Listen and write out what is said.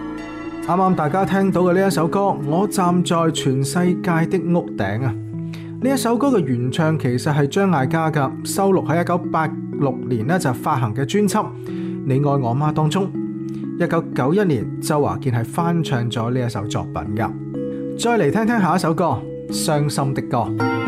啱啱大家聽到嘅呢一首歌《我站在全世界的屋頂》啊，呢一首歌嘅原唱其實係張艾嘉噶，收錄喺1986年呢就發行嘅專輯《你愛我嗎》當中。1991年周華健係翻唱咗呢一首作品噶。再嚟聽聽下一首歌《傷心的歌》。